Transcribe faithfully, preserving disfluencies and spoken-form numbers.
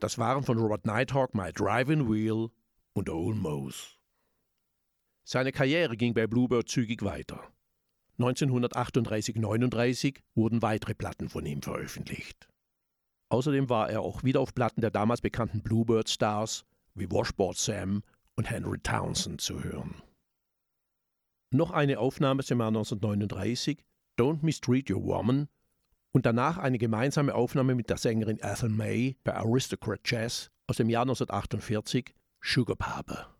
Das waren von Robert Nighthawk My Driving Wheel und Old Mose. Seine Karriere ging bei Bluebird zügig weiter. neunzehnhundertachtunddreißig neununddreißig wurden weitere Platten von ihm veröffentlicht. Außerdem war er auch wieder auf Platten der damals bekannten Bluebird-Stars wie Washboard Sam und Henry Townsend zu hören. Noch eine Aufnahme aus dem Jahr neunzehnhundertneununddreißig, Don't Mistreat Your Woman, und danach eine gemeinsame Aufnahme mit der Sängerin Ethel May bei Aristocrat Jazz aus dem Jahr neunzehnhundertachtundvierzig, Sugar Papa.